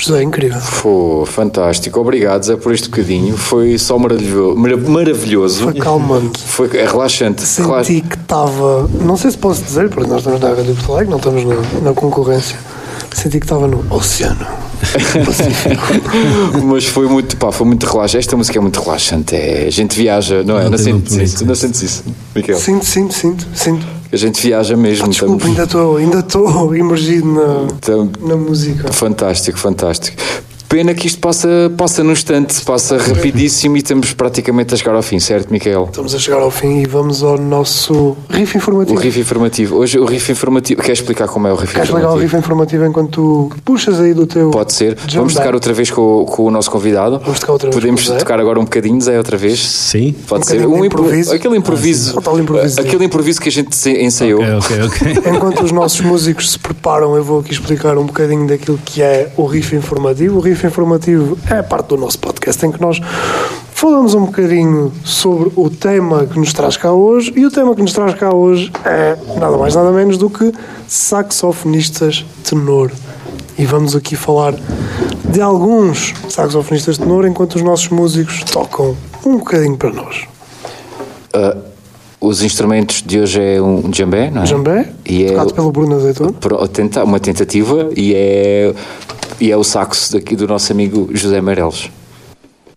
José, incrível. Foi fantástico, obrigado Zé por este bocadinho, foi só maravilhoso. Foi calmante. Foi relaxante. Senti que estava, não sei se posso dizer, porque nós estamos na Rádio Porto Alegre, não estamos na concorrência. Senti que estava no oceano Pacífico. Mas foi muito relaxante. Esta música é muito relaxante. A gente viaja, não é? Não sentes isso, Miquel? Sinto. A gente viaja mesmo. Desculpa, ainda estou imergido na música. Fantástico. Pena que isto passa num instante, passa rapidíssimo e estamos praticamente a chegar ao fim, certo, Miquel? Estamos a chegar ao fim e vamos ao nosso riff informativo. O riff informativo. Hoje o riff informativo. Queres explicar como é o riff informativo? Queres explicar o riff informativo enquanto tu puxas aí do teu... Pode ser. Vamos tocar outra vez com o nosso convidado. Vamos tocar outra vez. Podemos tocar agora um bocadinho, Zé, outra vez? Sim. Pode ser. Improviso. Aquele improviso. Aquele improviso que a gente ensaiou. Ok. Enquanto os nossos músicos se preparam, eu vou aqui explicar um bocadinho daquilo que é o riff informativo. O riff informativo é parte do nosso podcast em que nós falamos um bocadinho sobre o tema que nos traz cá hoje, e o tema que nos traz cá hoje é nada mais nada menos do que saxofonistas tenor. E vamos aqui falar de alguns saxofonistas tenor enquanto os nossos músicos tocam um bocadinho para nós. Os instrumentos de hoje é um djembé, não é? Djembé, tocado pelo Bruno Azeitona. Uma tentativa e é o saxo daqui do nosso amigo José Meireles.